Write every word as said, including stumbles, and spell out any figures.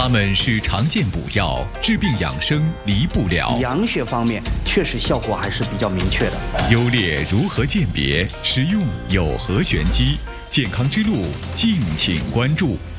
它们是常见补药，治病养生离不了。 养血方面确实效果还是比较明确的。 优劣如何鉴别？使用有何玄机？健康之路，敬请关注。